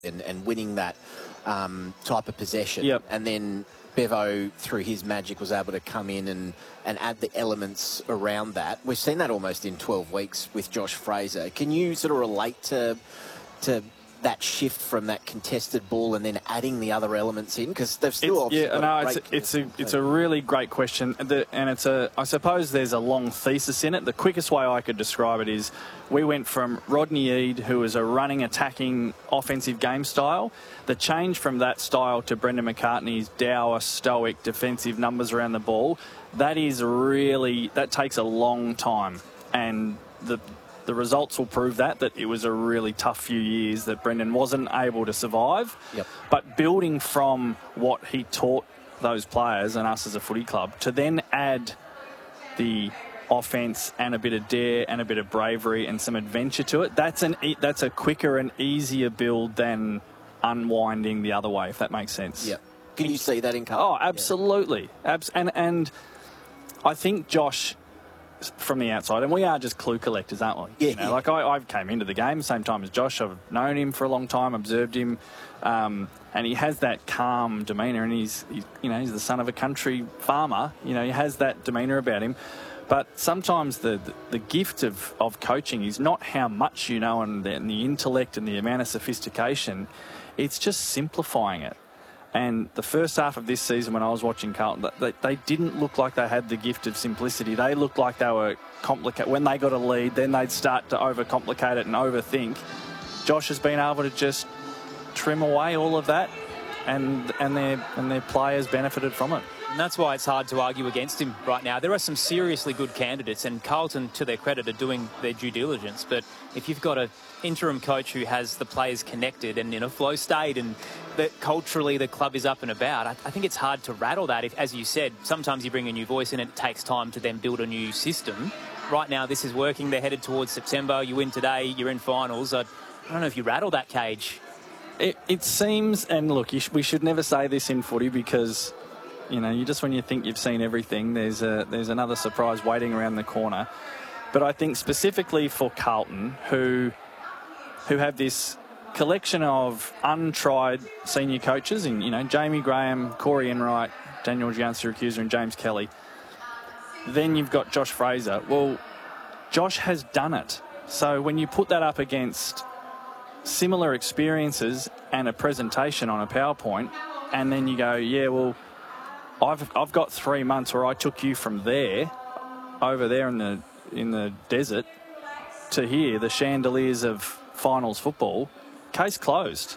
and winning that type of possession. Yep. And then Bevo, through his magic, was able to come in and add the elements around that. We've seen that almost in 12 weeks with Josh Fraser. Can you sort of relate to that shift from that contested ball and then adding the other elements in? Because they've still it's a really great question, and I suppose there's a long thesis in it. The quickest way I could describe it is we went from Rodney Eade, who was a running, attacking, offensive game style. The change from that style to Brendan McCartney's dour, stoic, defensive numbers around the ball, that takes a long time, and the results will prove that it was a really tough few years that Brendan wasn't able to survive. Yep. But building from what he taught those players and us as a footy club to then add the offence and a bit of dare and a bit of bravery and some adventure to it, that's a quicker and easier build than unwinding the other way, if that makes sense. Yeah. Can you see that in Carlton? Oh, absolutely. Yeah. And I think Josh, from the outside, and we are just clue collectors, aren't we? Yeah. Like I came into the game same time as Josh. I've known him for a long time, observed him, and he has that calm demeanour. And he's the son of a country farmer. He has that demeanour about him. But sometimes the gift of coaching is not how much you know and the intellect and the amount of sophistication. It's just simplifying it. And the first half of this season, when I was watching Carlton, they didn't look like they had the gift of simplicity. They looked like they were complicated. When they got a lead, then they'd start to overcomplicate it and overthink. Josh has been able to just trim away all of that, and their players benefited from it. And that's why it's hard to argue against him right now. There are some seriously good candidates, and Carlton, to their credit, are doing their due diligence. But if you've got an interim coach who has the players connected and in a flow state, and that culturally the club is up and about, I think it's hard to rattle that. If, as you said, sometimes you bring a new voice in and it takes time to then build a new system. Right now, this is working. They're headed towards September. You win today, you're in finals. I don't know if you rattle that cage. It seems, and look, we should never say this in footy because, you just when you think you've seen everything, there's another surprise waiting around the corner. But I think specifically for Carlton, who have this collection of untried senior coaches, and Jamie Graham, Corey Enright, Daniel Giansiracusa and James Kelly. Then you've got Josh Fraser. Well, Josh has done it. So when you put that up against similar experiences and a presentation on a PowerPoint, and then you go, yeah, well, I've got 3 months where I took you from there, over there in the desert, to here, the chandeliers of finals football. Case closed.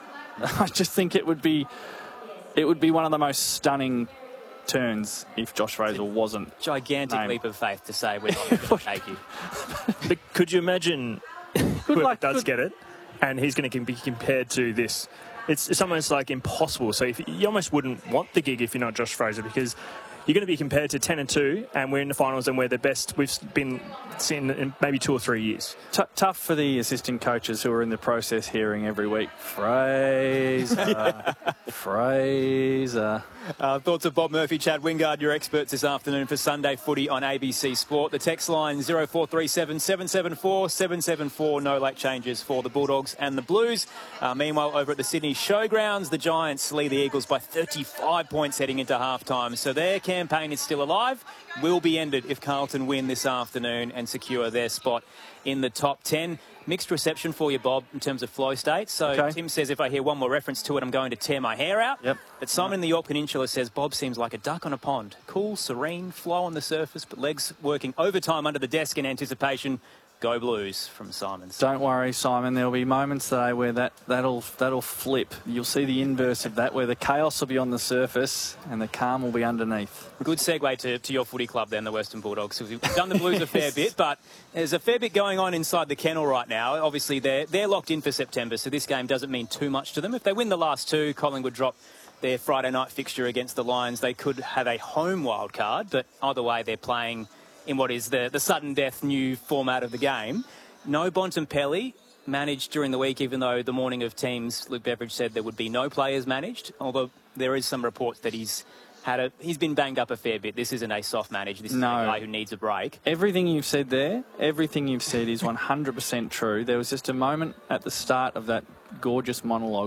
I just think it would be one of the most stunning turns if Josh Fraser wasn't gigantic named. Leap of faith to say we're not going to take you. But could you imagine whoever does get it, and he's going to be compared to this? It's almost like impossible. So you almost wouldn't want the gig if you're not Josh Fraser, because you're going to be compared to 10-2, and we're in the finals and we're the best we've been seen in maybe 2 or 3 years. Tough for the assistant coaches who are in the process hearing every week, Fraser, Fraser. Thoughts of Bob Murphy, Chad Wingard, your experts this afternoon for Sunday Footy on ABC Sport. The text line 0437 774 774. No late changes for the Bulldogs and the Blues. Meanwhile, over at the Sydney Showgrounds, the Giants lead the Eagles by 35 points heading into halftime. So their campaign is still alive. Will be ended if Carlton win this afternoon and secure their spot in the top 10. Mixed reception for you, Bob, in terms of flow state. So okay. Tim says if I hear one more reference to it, I'm going to tear my hair out. Yep. But Simon in the York Peninsula says Bob seems like a duck on a pond. Cool, serene, flow on the surface, but legs working overtime under the desk in anticipation. Go Blues from Simon. Don't worry, Simon. There'll be moments today where that'll flip. You'll see the inverse of that, where the chaos will be on the surface and the calm will be underneath. Good segue to your footy club then, the Western Bulldogs. We've done the Blues a fair bit, but there's a fair bit going on inside the kennel right now. Obviously, they're locked in for September, so this game doesn't mean too much to them. If they win the last two, Collingwood drop their Friday night fixture against the Lions. They could have a home wild card, but either way, they're playing in what is the sudden death new format of the game. No Bontempelli managed during the week, even though the morning of teams, Luke Beveridge said there would be no players managed, although there is some reports that he's he's been banged up a fair bit. This isn't a soft manage. This is a guy who needs a break. Everything you've said there, everything you've said is 100% true. There was just a moment at the start of that gorgeous monologue